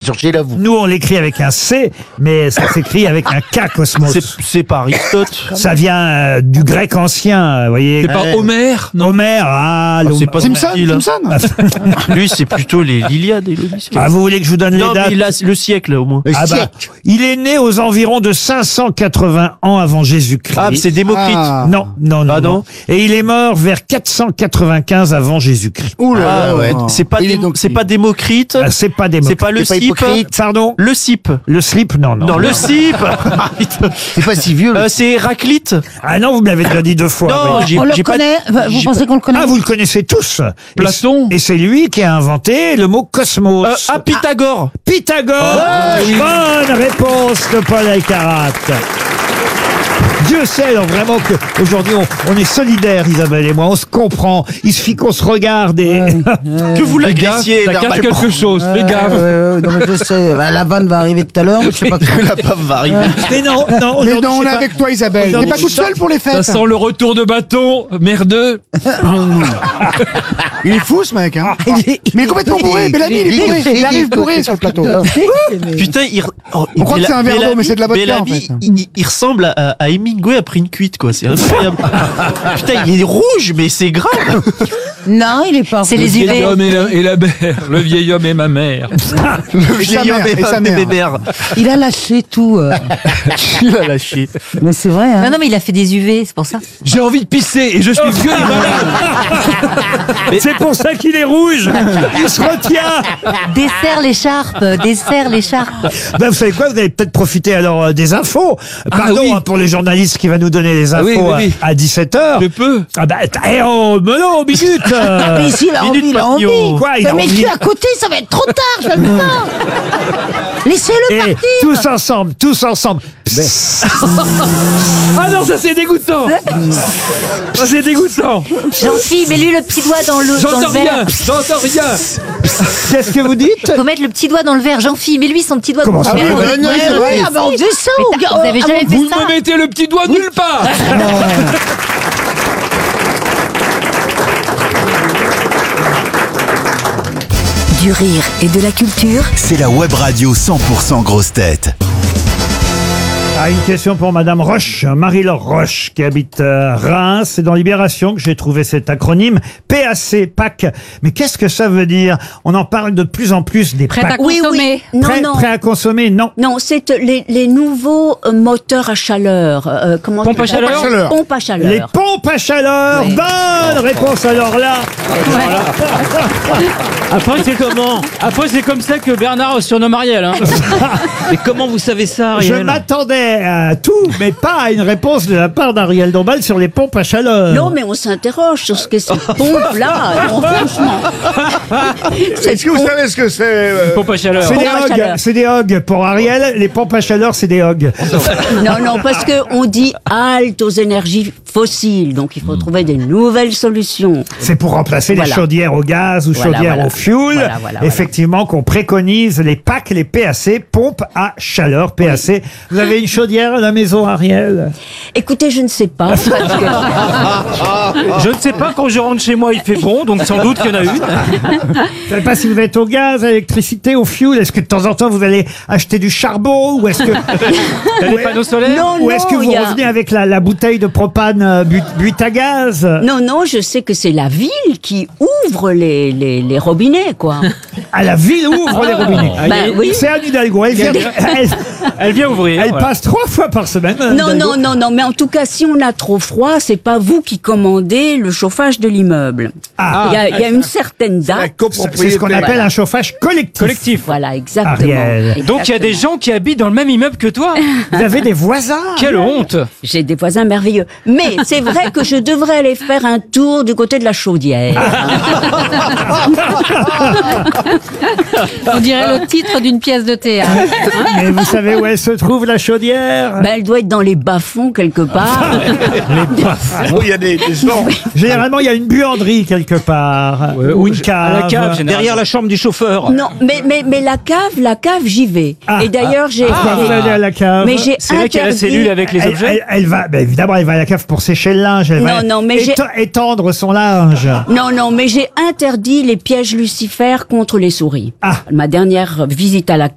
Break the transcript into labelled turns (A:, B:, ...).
A: chercher la vous.
B: Nous, on l'écrit avec un C, mais ça s'écrit avec un K, Cosmos.
A: C'est pas Aristote.
B: Ça vient du grec ancien, vous voyez.
C: C'est pas Homère, non?
B: Homère,
A: c'est pas
D: Simpson,
A: style.
D: Simpson.
A: Lui, c'est plutôt les l'Iliade et l'Odyssée.
B: Ah, vous voulez que je vous donne
A: Non,
B: les dates?
A: mais il a le siècle, au moins.
B: Ah bah, il est né aux environs de 580 ans avant Jésus-Christ.
A: Ah, c'est Démocrite.
B: Non.
A: Ah, non.
B: Et il est mort vers 495 avant Jésus-Christ.
D: Ouh là là.
A: Ah, ouais. C'est pas Démocrite.
B: Ah, c'est pas des mots.
A: C'est pas le
D: pas
A: CIP.
D: hypocrite.
B: Pardon?
A: Le CIP.
B: Le slip? Non.
A: Non, le CIP.
D: C'est pas si vieux.
A: C'est Héraclite.
B: Ah non, vous me l'avez déjà dit 2 fois.
A: Non,
B: voyez.
E: On le
A: j'ai pas.
E: connaît. Vous pensez qu'on le connaît?
B: Ah, vous le connaissez tous.
C: Platon.
B: Et c'est lui qui a inventé le mot cosmos.
A: Pythagore.
B: Pythagore. Bonne réponse de Paul Alcarat. Dieu sait alors vraiment qu'aujourd'hui on est solidaires, Isabelle et moi, on se comprend, il suffit qu'on se regarde et...
A: Que vous
C: Fais gaffe,
A: l'agressiez,
C: ça cache quelque chose, fais gaffe.
E: Non, mais je sais. La vanne va arriver tout à l'heure. Je sais pas.
A: La pave va arriver.
B: Mais non,
D: Mais
B: aujourd'hui,
D: non, on
B: je
D: est
B: sais pas.
D: avec toi, Isabelle. T'es pas toute seule pour les
C: Ça
D: fêtes.
C: sent le retour de bâton, merdeux.
D: Il est fou, ce mec, hein. Mais il est complètement bourré. Bellamy, il est bourré. Il arrive bourré sur le plateau.
A: Putain,
D: On croit que c'est un verre d'eau, mais c'est de la vodka, en
A: Bellamy,
D: fait.
A: il ressemble à Hemingway après une cuite, quoi. C'est incroyable. Putain, il est rouge, mais c'est grave.
E: Non, il est pas.
F: C'est
C: Le
F: les
C: vieil
F: UV.
C: homme et la mère, le vieil homme et ma mère.
A: Le
D: Et sa
A: vieil homme
D: mère, et sa
A: et
D: mère.
A: mes mères.
E: Il a lâché tout.
A: Il a lâché.
E: Mais c'est vrai. Hein.
F: Non, mais il a fait des UV, c'est pour ça.
C: J'ai envie de pisser et je suis vieux et malade.
B: C'est pour ça qu'il est rouge. Il se retient.
F: Dessert l'écharpe, dessert l'écharpe.
B: Ben, vous savez quoi, vous allez peut-être profiter alors des infos. Pardon
C: oui.
B: Pour les journalistes qui va nous donner les infos
C: oui.
B: à 17h.
C: Je peux.
B: Ah bah, mais non, minute.
E: Mais ici, il a envie, il a envie.
B: Quoi, il a
E: Mais
B: envie.
E: tu es à côté, ça va être trop tard, je le sens. Laissez-le
B: Et
E: partir.
B: tous ensemble.
C: Ah non, ça c'est dégoûtant. Ça c'est dégoûtant.
F: Jean-Philippe, mets-lui le petit doigt dans le
C: J'entends
F: verre.
C: rien, j'entends rien.
B: Qu'est-ce que vous dites?
F: Faut mettre le petit doigt dans le verre. Jean-Philippe, mets-lui son petit doigt dans le
B: ça,
F: verre.
B: vous
E: Ouais, ouais, ah bah, on faisait ça.
F: Vous avez jamais
C: Vous
F: fait ça?
C: me mettez le petit doigt nulle part.
G: Du rire et de la culture.
H: C'est la web radio 100% grosse tête.
B: Ah, une question pour Madame Roche, Marie-Laure Roche, qui habite Reims. C'est dans Libération que j'ai trouvé cet acronyme, PAC, PAC. Mais qu'est-ce que ça veut dire? On en parle de plus en plus des
I: Prêt à
B: PAC.
I: consommer.
B: Prêt à consommer, non.
I: Non, c'est les nouveaux moteurs à chaleur. Comment
C: Pompe à chaleur.
I: Pompe à chaleur.
B: Les pompes à chaleur.
I: Oui.
B: Bonne réponse alors là.
J: Après, c'est comment? Après, c'est comme ça que Bernard surnomme Ariel. Hein. Mais comment vous savez ça,
B: Je
J: Ariel?
B: m'attendais à tout, mais pas à une réponse de la part d'Ariel Dombal sur les pompes à chaleur.
I: Non, mais on s'interroge sur ce que cette pompe-là. Non, franchement.
D: Est-ce que vous savez ce que c'est
J: Pompe à chaleur.
B: C'est des
I: Pompe à
B: hogs,
I: chaleur.
B: c'est des hogs. Pour Ariel, les pompes à chaleur, c'est des hogs.
I: Non, parce que on dit halte aux énergies fossiles, donc il faut trouver des nouvelles solutions.
B: C'est pour remplacer les
I: Voilà.
B: chaudières au gaz ou
I: Voilà,
B: chaudières
I: voilà.
B: au fioul.
I: Voilà.
B: Effectivement, qu'on préconise les PAC, les PAC, pompes à chaleur, PAC. Vous avez une chaudière à la maison, Ariel?
I: Écoutez, je ne sais pas. parce que-
J: Je ne sais pas, quand je rentre chez moi, il fait bon, donc sans doute qu'il y en a une.
B: Je ne sais pas si vous êtes au gaz, à l'électricité, au fioul. Est-ce que de temps en temps vous allez acheter du charbon ou est-ce que
J: Il y a des panneaux solaires.
I: Non,
B: ou est-ce que vous
I: il y a-
B: revenez avec la bouteille de propane butte à gaz?
I: Non, je sais que c'est la ville qui ouvre les robinets, quoi.
B: À la ville ouvre les robinets.
I: Bah oui.
B: C'est Anne Hidalgo.
J: Elle vient ouvrir.
B: Elle
J: voilà.
B: passe 3 fois par semaine. Anne Hidalgo.
I: Non, mais en tout cas, si on a trop froid, c'est pas vous qui commandez le chauffage de l'immeuble.
B: Ah,
I: Il y a une certaine date.
B: c'est ce qu'on appelle un chauffage collectif.
J: Collectif.
I: Voilà, exactement.
B: Ariel.
J: Donc il y a des gens qui habitent dans le même immeuble que toi.
B: Vous avez des voisins.
J: Quelle honte.
I: J'ai des voisins merveilleux. Mais c'est vrai que je devrais aller faire un tour du côté de la chaudière. On dirait le titre d'une pièce de théâtre.
B: Mais vous savez où elle se trouve, la chaudière?
I: Ben, elle doit être dans les bas-fonds quelque part.
B: Les bas-fonds.
D: Il y a des gens.
B: Généralement, il y a une buanderie quelque part. Ou une cave.
J: À la cave, derrière la chambre du chauffeur.
I: Non, mais la cave, j'y vais. Et d'ailleurs, j'ai.
B: Vous allez à la cave.
I: Mais j'ai
J: C'est là qu'il y a la
I: interdit-
J: cellule avec les objets.
B: Elle va, évidemment, elle va à la cave pour sécher le linge. Elle va
I: Non, mais j'ai-
B: étendre son linge.
I: Non, mais j'ai interdit les pièges lucifères contre les souris. Ma dernière visite à la